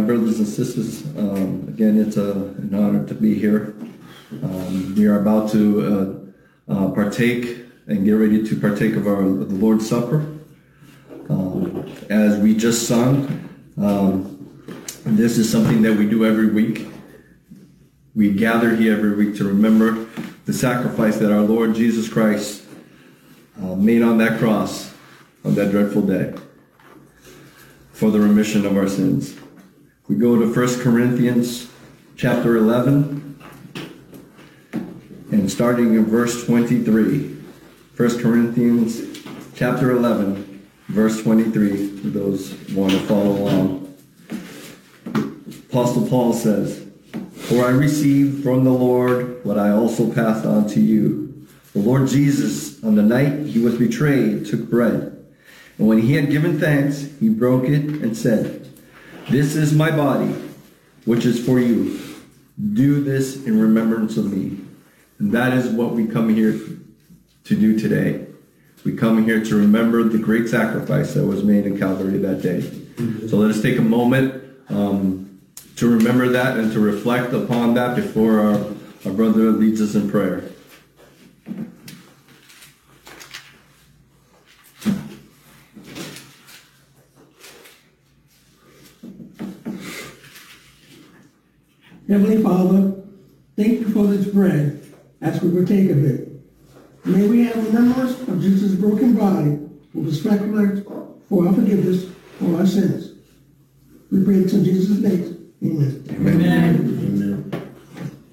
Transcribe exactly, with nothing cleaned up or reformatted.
brothers and sisters, um, again, it's a, an honor to be here. Um, we are about to uh, uh, partake and get ready to partake of our of the Lord's Supper. Um, as we just sung, um, this is something that we do every week. We gather here every week to remember the sacrifice that our Lord Jesus Christ uh, made on that cross on that dreadful day for the remission of our sins. We go to First Corinthians chapter eleven and starting in verse twenty-three. First Corinthians chapter eleven, verse twenty-three, for those who want to follow along. Apostle Paul says, "For I received from the Lord what I also passed on to you. The Lord Jesus, on the night he was betrayed, took bread. And when he had given thanks, he broke it and said, 'This is my body, which is for you. Do this in remembrance of me.'" And that is what we come here to do today. We come here to remember the great sacrifice that was made in Calvary that day. Mm-hmm. So let us take a moment um, to remember that and to reflect upon that before our, our brother leads us in prayer. Heavenly Father, thank you for this bread as we partake of it. May we have remembrance of Jesus' broken body, who was sacrificed for our forgiveness for our sins. We pray this in Jesus' name. Amen. Amen. Amen. Amen.